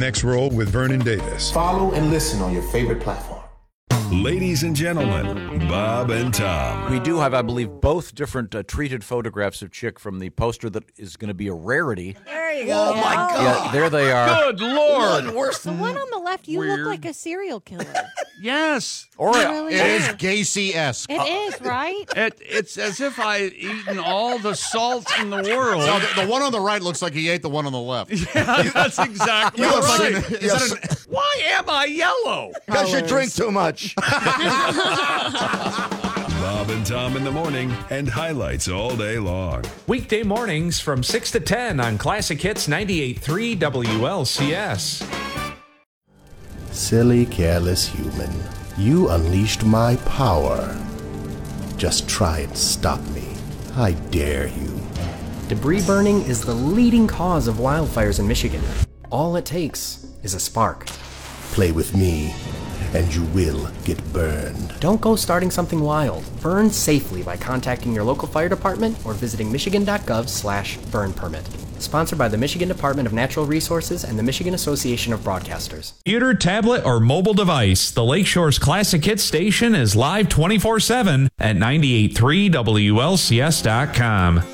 Next Roll with Vernon Davis. Follow and listen on your favorite platform. Ladies and gentlemen, Bob and Tom. We do have, I believe, both different treated photographs of Chick from the poster that is going to be a rarity. There you go. Oh, my God. Yeah, there they are. Good Lord. The one on the left, you look like a serial killer. Yes. Or really it is Gacy-esque. It is, right? It's as if I had eaten all the salt in the world. No, the one on the right looks like he ate the one on the left. Yeah, that's exactly right. Why am I yellow? Because you drink too much. Bob and Tom in the morning and highlights all day long. Weekday mornings from 6 to 10 on Classic Hits 98.3 WLCS. Silly, careless human. You unleashed my power. Just try and stop me. I dare you. Debris burning is the leading cause of wildfires in Michigan. All it takes is a spark. Play with me, and you will get burned. Don't go starting something wild. Burn safely by contacting your local fire department or visiting michigan.gov/burn permit. Sponsored by the Michigan Department of Natural Resources and the Michigan Association of Broadcasters. Computer, tablet, or mobile device, the Lakeshore's Classic Hits station is live 24/7 at 98.3WLCS.com.